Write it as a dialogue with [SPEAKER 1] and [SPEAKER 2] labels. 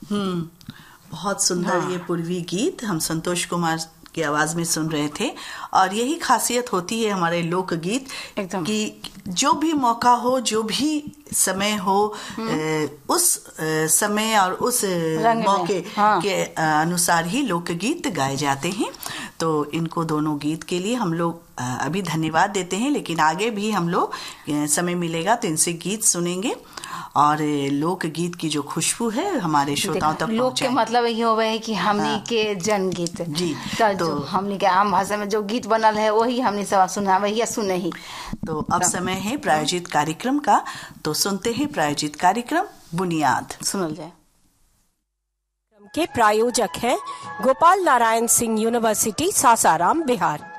[SPEAKER 1] बहुत सुंदर ये पूर्वी गीत हम संतोष कुमार की आवाज में सुन रहे थे। और यही खासियत होती है हमारे लोकगीत कि जो भी मौका हो, जो भी समय हो, उस समय और उस मौके के अनुसार ही लोकगीत गाए जाते हैं। तो इनको दोनों गीत के लिए हम लोग अभी धन्यवाद देते हैं, लेकिन आगे भी हम लोग समय मिलेगा तो इनसे गीत सुनेंगे और लोकगीत की जो खुशबू है हमारे श्रोताओं तक
[SPEAKER 2] लोक के मतलब ये हो है कि हमने के जनगीत
[SPEAKER 1] जी,
[SPEAKER 2] तो हमने के आम भाषा में जो गीत बनल है वही हमने सब सुना वही सुने ही।
[SPEAKER 1] तो अब समय है प्रायोजित कार्यक्रम का, तो सुनते हैं प्रायोजित कार्यक्रम बुनियाद।
[SPEAKER 2] सुनल जाए।
[SPEAKER 3] के प्रायोजक हैं गोपाल नारायण सिंह यूनिवर्सिटी सासाराम बिहार।